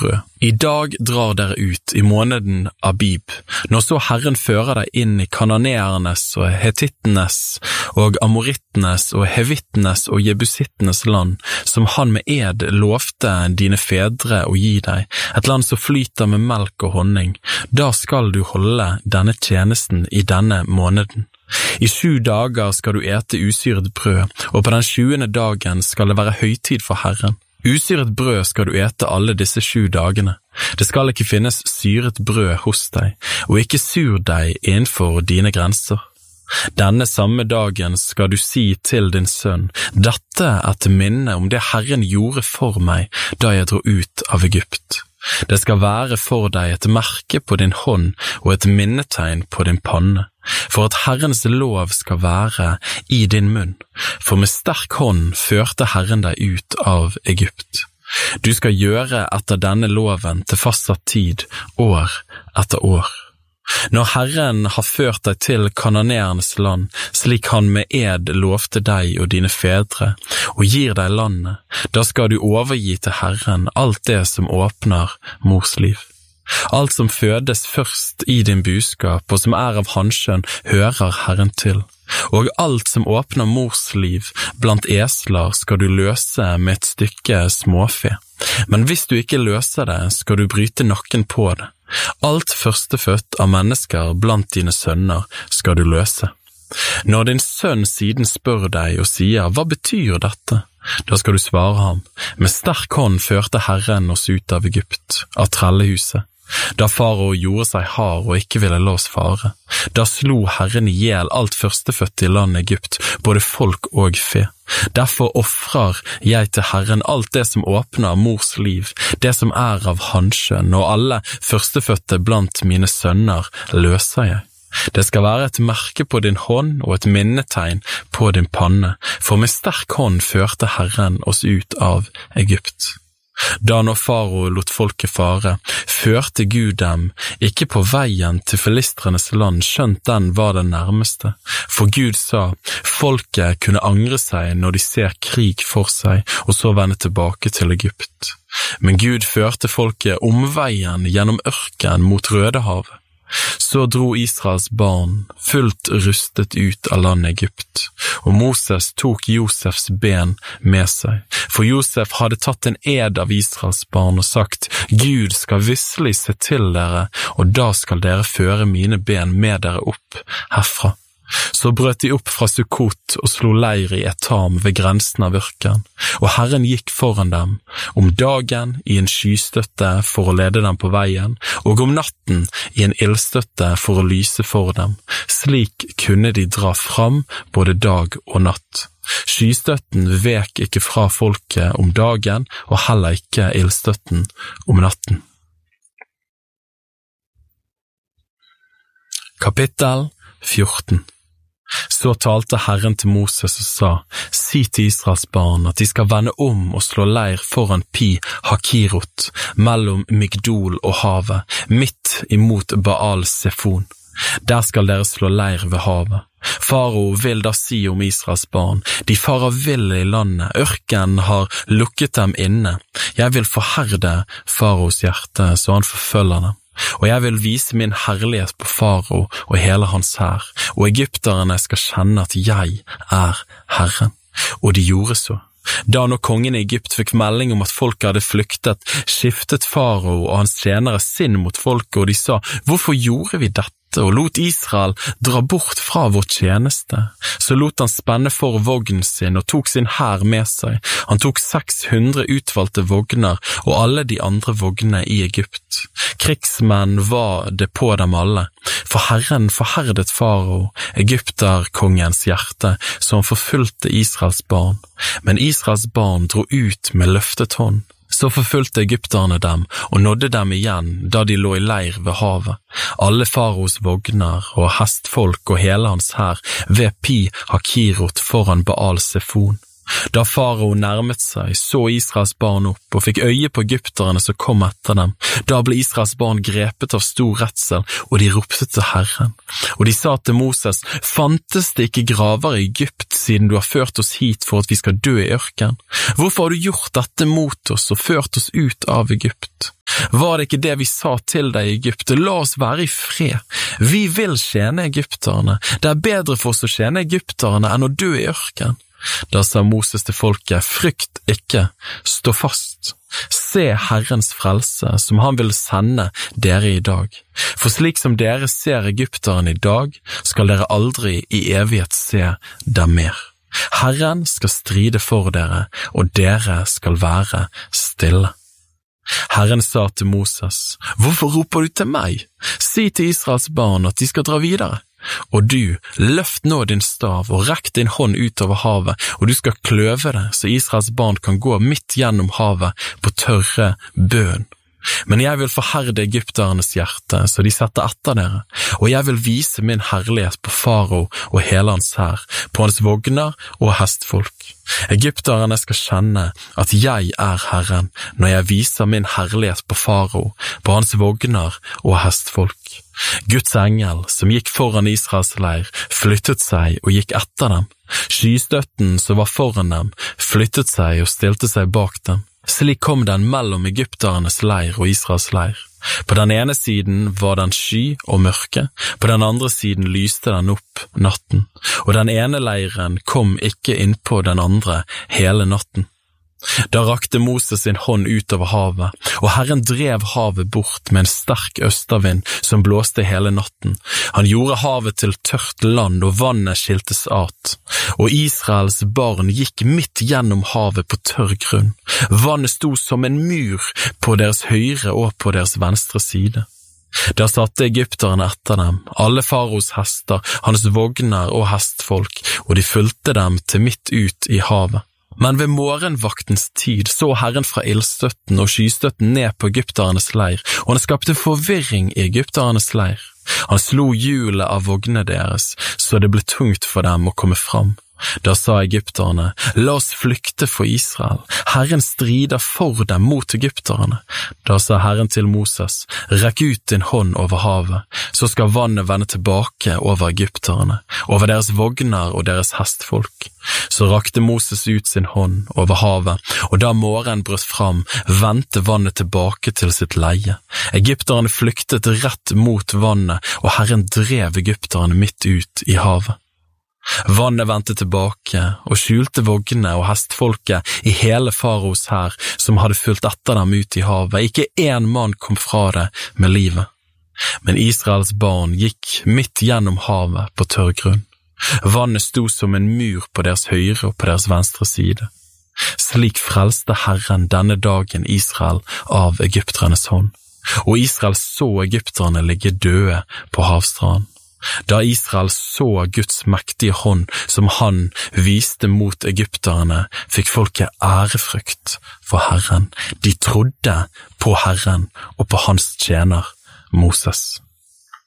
brød. I dag drar dere ut i måneden Abib, når så Herren fører deg inn i kananeernes og hetittenes og amorittenes og hevittenes og jebusittenes land, som han med ed lovte dine fedre å gi deg, et land som flyter med melk og honning. Da skal du holde denne tjenesten i denne måneden. I 7 dager skal du ete usyret brød, og på den 20. dagen skal det være høytid for Herren. Usyret brød skal du ete alle disse 7 dagene. Det skal ikke finnes syret brød hos deg, og ikke surdeig innenfor dine grenser. Denne samme dagen skal du si til din sønn, dette er til minne om det Herren gjorde for meg da jeg dro ut av Egypt. Det skal være for deg et merke på din hånd og et minnetegn på din panne, for at Herrens lov skal være i din munn, for med sterk hånd førte Herren deg ut av Egypt. Du skal gjøre etter denne loven til fastsatt tid, år etter år. Når Herren har ført deg til kananeernes land, slik han med ed lovte deg og dine fedre, og gir deg landet, da skal du overgi til Herren alt det som åpner mors liv. Alt som fødes først i din buskap, og som er av hanskjønn, hører Herren til. Og alt som åpner mors liv blant esler skal du løse med et stykke småfe. Men hvis du ikke løser det, skal du bryte nakken på det. Alt førstefødt av mennesker blant dine sønner skal du løse. Når din sønn siden spør deg og sier, hva betyr dette? Da skal du svare ham, med sterk hånd førte Herren oss ut av Egypt, av trellehuset. Da farao gjorde seg hard og ikke ville la oss fare. Da slo Herren ihjel alt førstefødt i landet Egypt, både folk og fe. Derfor offrer jeg til Herren alt det som åpner mors liv, det som er av hanskjønn, og alle førstefødte blant mine sønner løser jeg. Det skal være et merke på din hånd og et minnetegn på din panne, for med sterk hånd førte Herren oss ut av Egypt. Da når farao lot folket fare, førte Gud dem ikke på veien til filistrenes land, skjønt den var den nærmeste. For Gud sa, folket kunne angre seg når de ser krig for seg, og så vende tilbake til Egypt. Men Gud førte folket omveien gjennom ørken mot Rødehavet. Så dro Israels barn fullt rustet ut av landet Egypt, og Moses tok Josefs ben med seg, for Josef hadde tatt en ed av Israels barn og sagt, Gud skal visselig se til dere, og da skal dere føre mine ben med dere opp herfra. Så brøt de opp fra Sukkot og slo leir i Etam ved grensen av ørken, og Herren gikk foran dem, om dagen i en skystøtte for å lede dem på veien, og om natten i en ildstøtte for å lyse for dem. Slik kunne de dra fram både dag og natt. Skystøtten vek ikke fra folket om dagen, og heller ikke ildstøtten om natten. Kapittel 14. Så talte Herren til Moses og sa, si til Israels barn at de skal vende om og slå leir foran Pi Hakirot, mellom Migdol og havet, midt imot Baal Sefon. Der skal dere slå leir ved havet. Farao vil da si om Israels barn, de farer vill i landet, ørken har lukket dem inne. Jeg vil forherde faraos hjerte, så han forfølger dem. Og jeg vil vise min herlighet på farao og hele hans hær, og egypterne skal kjenne at jeg er Herren. Og de gjorde så. Da når kongen i Egypt fikk melding om at folket hadde flyktet, skiftet farao og hans tjenere sinn mot folket, og de sa, hvorfor gjorde vi dette? Og lot Israel dra bort fra vår tjeneste. Så lot han spenne for vognen sin og tok sin hær med seg. Han tok 600 utvalgte vogner og alle de andre vognene i Egypt. Krigsmenn var det på dem alle, for Herren forherdet farao, egypterkongens hjerte, så han forfulgte Israels barn. Men Israels barn dro ut med løftet hånd. Så forfulgte egypterne dem og nådde dem igjen da de lå i leir ved havet. Alle faraos vogner og hestfolk og hele hans hær ved Pi Hakirot foran Baal Sefon. Da farao nærmet seg, så Israels barn opp og fikk øye på egypterne som kom etter dem. Da ble Israels barn grepet av stor redsel, og de ropte til Herren. Og de sa til Moses, fantes det ikke graver i Egypt siden du har ført oss hit for at vi skal dø i ørken? Hvorfor har du gjort dette mot oss og ført oss ut av Egypt? Var det ikke det vi sa til deg i Egypt? La oss være i fred. Vi vil tjene egypterne. Det er bedre for oss å tjene egypterne enn å dø i ørken. Da sa Moses til folket, frykt ikke, stå fast. Se Herrens frelse, som han vil sende dere i dag. For slik som dere ser egypterne i dag, skal dere aldri i evighet se dem mer. Herren skal stride for dere, og dere skal være stille. Herren sa til Moses, hvorfor roper du til meg? Si til Israels barn at de skal dra videre. Og du, løft nå din stav og rekk din hånd ut over havet, og du skal kløve det, så Israels barn kan gå midt gjennom havet på tørre bøen. Men jeg vil forherde egypternes hjerte, så de setter etter dere, og jeg vil vise min herlighet på farao og hele hans hær, på hans vogner og hestfolk. Egypterne skal kjenne at jeg er Herren, når jeg viser min herlighet på farao, på hans vogner og hestfolk. Guds engel, som gikk foran Israels leir, flyttet seg og gikk etter dem. Skystøtten som var foran dem, flyttet seg og stilte seg bak dem. Slik kom den mellom egypternes leir og Israels leir. På den ene siden var den sky og mørke, på den andre siden lyste den opp natten, og den ene leiren kom ikke innpå den andre hele natten. Da rakte Moses sin hånd ut over havet, og Herren drev havet bort med en sterk østavind som blåste hele natten. Han gjorde havet til tørt land, og vannet skiltes at. Og Israels barn gikk midt gjennom havet på tørr grunn. Vannet sto som en mur på deres høyre og på deres venstre side. Da satte egypterne etter dem, alle faraos hester, hans vogner og hestfolk, og de fulgte dem til midt ut i havet. Men ved morgenvaktens tid så Herren fra ildstøtten og skystøtten ned på egypternes leir, og han skapte forvirring i egypternes leir. Han slo hjulet av vognene deres, så det ble tungt for dem å komme fram. Da sa egypterne, la oss flykte for Israel. Herren strider for dem mot egypterne. Da sa Herren til Moses, rekk ut din hånd over havet, så skal vannet vende tilbake over egypterne, over deres vogner og deres hestfolk. Så rakte Moses ut sin hånd over havet, og da morgenen brøt fram, vendte vannet tilbake til sitt leie. Egypterne flyktet rett mot vannet, og Herren drev egypterne midt ut i havet. Vannet vendte tilbake og skjulte vognene og hestfolket i hele faraos hær som hadde fulgt etter dem ut i havet. Ikke en mann kom fra det med livet. Men Israels barn gikk midt gjennom havet på tørr grunn. Vannet sto som en mur på deres høyre og på deres venstre side. Slik frelste Herren denne dagen Israel av egypternes hånd. Og Israel så egypterne ligge døde på havstranden. Da Israel så Guds mektige hånd som han viste mot egypterne, fikk folket ærefrykt for Herren. De trodde på Herren og på hans tjener Moses.